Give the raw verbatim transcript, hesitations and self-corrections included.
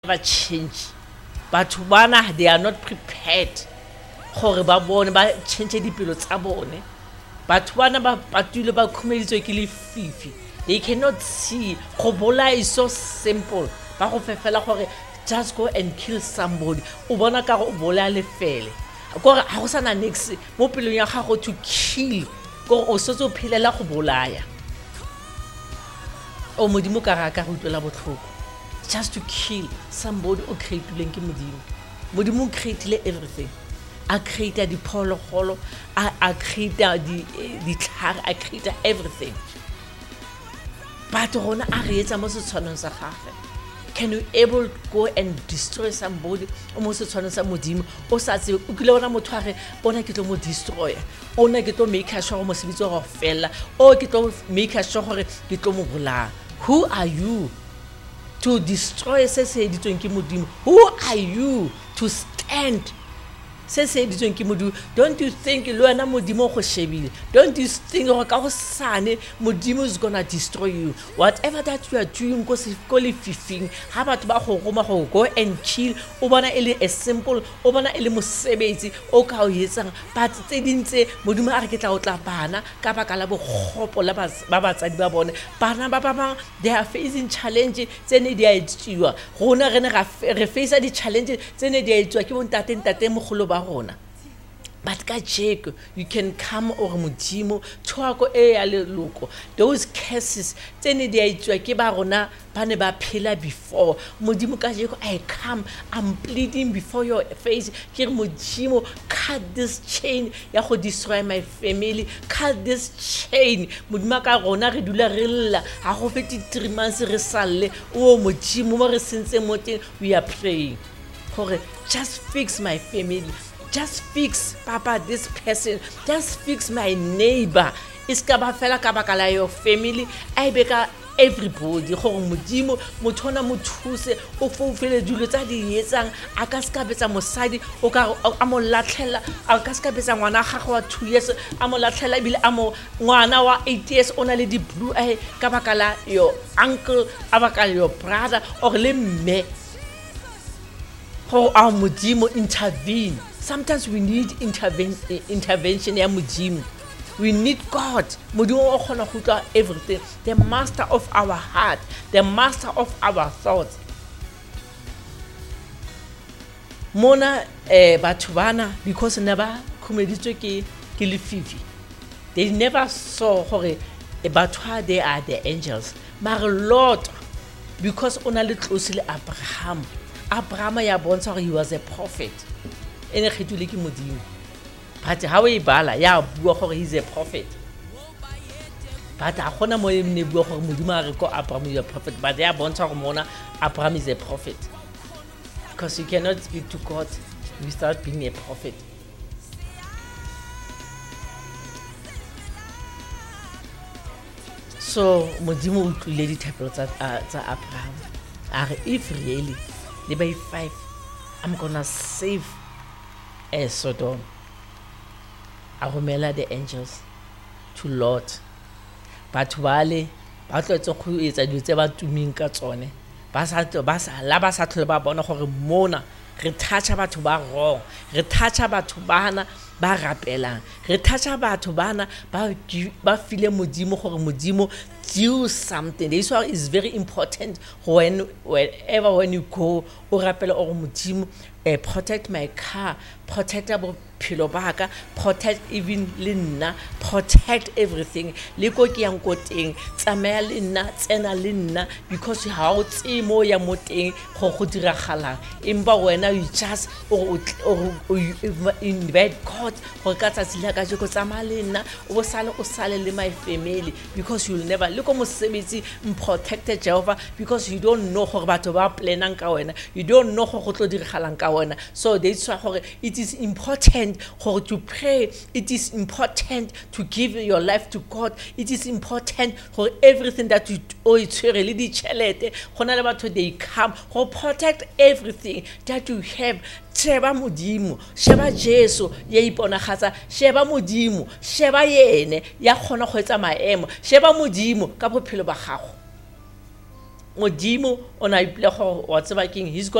never change. But bana, they are not prepared. Gore ba bone ba change dipelo tsa bone. But bana ba patule ba khumeditswe ke le fifi. They cannot see. Go bola is so simple. Ba go fefela gore just go and kill somebody. O bona ka go bola le fele. Gore ha go sana next mo pelong ya gago to kill. Gore o sotse o phelela go bolaya. O modimo ka ga ka go tlola botlhoko. Just to kill somebody o creatileng ke modimo. Modimo creatile everything. I created the phologolo, I I created the the tlhare, I created everything. But rona a re etsa mo se tshwanong sa gagwe. Can you able go and destroy somebody o mo se tshwanong sa modimo o sa tse o kile bona motho a re bona ke tlo mo destroy ona ke tlo make sure mo sebitso go fela o ke tlo make sure gore ke tlo mo bolaya. Who are you to destroy se se editsweng ke modimo? Who are you to stand se se editsweng ke modimo? Don't you think le wena modimo go shebile? Don't you think gore ka go sane modimo is gonna destroy you? Whatever that you are doing go se go le fifing ha batho ba go goma go go and kill o bona ele a simple o bona ele mosebetsi o ka o yetsang but tse dintse modimo a re ke tla o tla bana ka baka la bogopo la ba batsadi ba bone bana ba ba bang they are facing challenge tse ne di a etswa gona re ne re face di challenge tse ne di a etswa ke bontate ntate mogolo ba rona. But ka jeko you can come or modimo thwako e ya leloko those cases tsene di a itswa ke ba rona ba ne ba phela before modimo ka jeko I come I'm pleading before your face ke modimo cut this chain ya go destroy my family, cut this chain modimo ka rona re dula re lla ha go feti three months re salle o modimo mo re sentse mo teng we are praying gore just fix my family. Just fix, Papa, this person. Just fix my neighbor. Iska ba fela ka baka la your family. I beka everybody. Gore modimo motho na mothuse o foufele dilo tsa di etsang a ka ska betsa mosadi o ka a mo latlhela a ka ska betsa ngwana ga go wa two years a mo latlhela bile a mo ngwana wa eight years ona le di blue eye ka baka la your uncle a baka la your brother or le mme. Go a modimo intervene. Sometimes we need interven intervention ya modimo. We need God. Modimo o khona go tla everything. The master of our heart, the master of our thoughts. Mona eh batho bana because never khumeditswe ke ke le fifi. They never saw gore e batho they are the angels. But Lord, because ona le tlose le Abraham. Abraham ya bontsha gore he was a prophet. Ene khitule ke modimo. But ha we bala ya bua gore he is a prophet. But a gona mo ne bua gore modimo a re ko Abraham is a prophet, but ya bontsha gore mona Abraham is a prophet. Because you cannot speak to God without being a prophet. So modimo o tlile di thapelo tsa tsa Abraham. Are if really the by five I'm gonna save a Sodom. I romela the angels to Lord. But wale ba tlotse go etsa dilo tse ba tuming ka tsone. Ba sa ba sa la ba sa tlhole ba bona gore mona re thatcha batho ba wrong. Re thatcha batho bana ba rapelang. Re thatcha batho bana ba ba file modimo gore modimo do something. This one is very important when whenever when you go o rapela or modimo uh, protect my car, protect abo philo baka, protect even linna, protect everything. Le go ke yang go teng tsamaya linna tsena linna because ha o tse mo ya mo teng go go diragalang empa wena you just or or invite God go ka tsatsi la ka go tsamaya linna o sale o sale le my family because you will never look mo sebetsi protected Jehovah because you don't know gore batho ba planang ka wena, you don't know go tlo diragalang ka wena. So that's why it is important to pray. It is important to give your life to God. It is important for everything that you do. It's really the chelete. They come to protect everything that you have. Sheba modimo, sheba Jesu ye iponagasa, sheba modimo, sheba yene ya khona go etsa maemo, sheba modimo ka bophelo ba gago. modimo o na ipile gore wa tseba keng he's